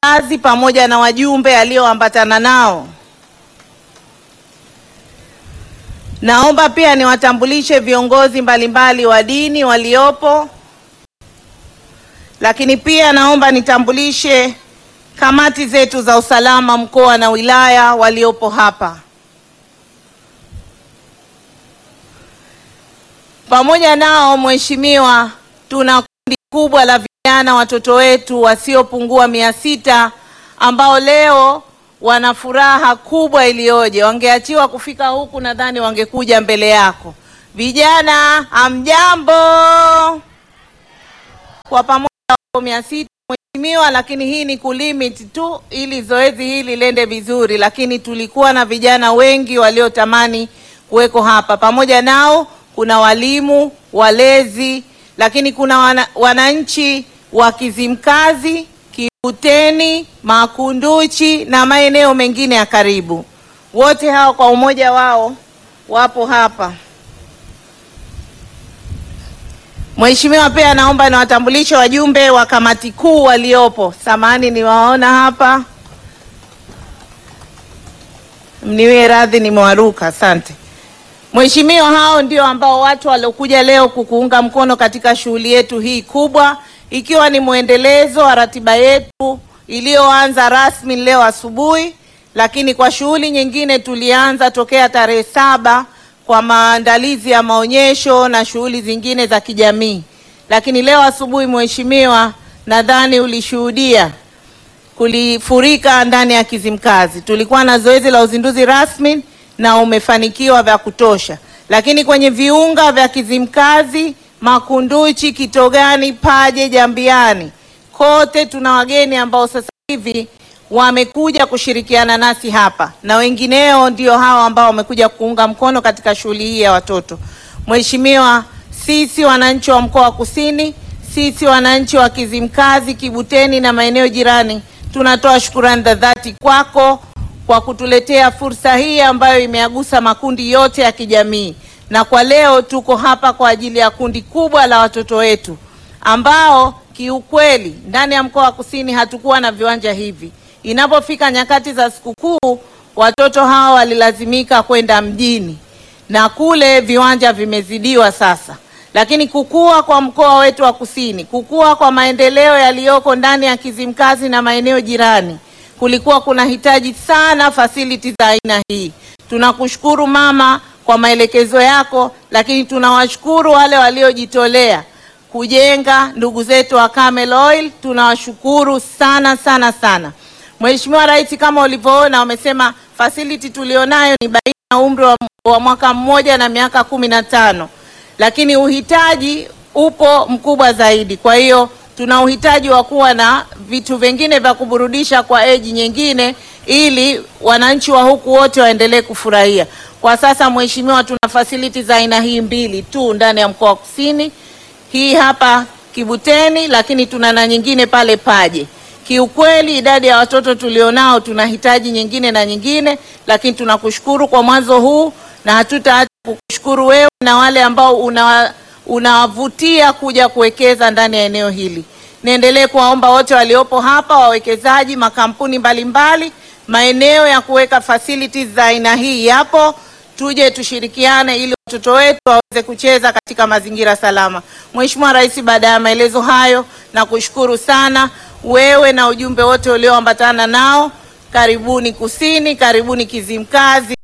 Kizimkazi pamoja na wajumbe alioambatana nao. Naomba pia niwatambulishe viongozi mbalimbali wa dini waliopo, lakini pia naomba nitambulishe kamati zetu za usalama mkoa na wilaya waliopo hapa. Pamoja nao Mheshimiwa, tuna kundi kubwa la vijana watoto wetu wasiopungua 600 ambao leo wana furaha kubwa iliyoje. Wangeachiwa kufika huku nadhani wangekuja mbele yako. Vijana hamjambo? Kwa pamoja 600 Mheshimiwa, lakini hii ni kulimit tu ili zoezi hili lende vizuri, lakini tulikuwa na vijana wengi waliotamani kuweko hapa. Pamoja nao kuna walimu, walezi, lakini kuna wananchi wa Kizimkazi, Kibuteni, Makunduchi na maeneo mengine ya karibu. Wote hao kwa umoja wao wapo hapa. Mheshimiwa, pia naomba niwatambulishe wajumbe wa kamati kuu waliopo. Samahani niwaona hapa. Mniwe radhi nimewaruka, asante. Mheshimiwa, hao ndio ambao watu waliokuja leo kukuunga mkono katika shughuli yetu hii kubwa, ikiwa ni muendelezo wa ratiba yetu iliyoanza rasmi leo asubuhi, lakini kwa shughuli nyingine tulianza tokea tarehe 7 kwa maandalizi ya maonyesho na shughuli zingine za kijamii. Lakini leo asubuhi Mheshimiwa, nadhani ulishuhudia kulifurika ndani ya Kizimkazi. Tulikuwa na zoezi la uzinduzi rasmi na umefanikiwa vya kutosha. Lakini kwenye viunga vya Kizimkazi, Makunduchi, Kitogani, Paje, Jambiani, kote tuna wageni ambao sasa hivi wamekuja kushirikiana nasi hapa, na wengineo ndio hawa ambao wamekuja kuunga mkono katika shughuli hii ya watoto. Mheshimiwa, sisi wananchi wa mkoa wa Kusini, sisi wananchi wa Kizimkazi, Kibuteni na maeneo jirani, tunatoa shukrani za dhati kwako kwa kutuletea fursa hii ambayo imeagusa makundi yote ya kijamii. Na kwa leo tuko hapa kwa ajili ya kundi kubwa la watoto wetu ambao kiukweli ndani ya mkoa wa Kusini hatukuwa na viwanja hivi. Inapofika nyakati za sikukuu, watoto hawa walilazimika kwenda mjini na kule viwanja vimezidiwa sasa. Lakini kukua kwa mkoa wetu wa Kusini, kukua kwa maendeleo yaliyoko ndani ya Kizimkazi na maeneo jirani, kulikuwa kuna hitaji sana facilities za aina hii. Tunakushukuru mama kwa maelekezo yako, lakini tunawashukuru wale waliojitolea kujenga, ndugu zetu wa Camel Oil, tunawashukuru sana sana sana. Mheshimiwa Rais, kama ulivyoona wamesema facility tulionayo ni baina ya umri wa mwaka mmoja na miaka 15, lakini uhitaji upo mkubwa zaidi. Kwa hiyo tuna uhitaji wa kuwa na vitu vingine vya kuburudisha kwa age nyingine ili wananchi wa huku wote waendelee kufurahia. Kwa sasa Mheshimiwa, tuna facilities za aina hii 2 tu ndani ya mkoa wa Kusini. Hii hapa Kibuteni, lakini tuna na nyingine pale Paje. Kiukweli idadi ya watoto tulionao tunahitaji nyingine na nyingine, lakini tunakushukuru kwa mwanzo huu na hatutaacha kukushukuru wewe na wale ambao unawavutia kuja kuwekeza ndani ya eneo hili. Niendelee kuwaomba wote waliopo hapa, wawekezaji, makampuni mbalimbali, maeneo ya kuweka facilities za aina hii yapo, tuje tushirikiane ili watoto wetu waweze kucheza katika mazingira salama. Mheshimiwa Rais, baada ya maelezo hayo na kushukuru sana wewe na ujumbe wote ulioambatana nao. Karibuni Kusini, karibuni Kizimkazi.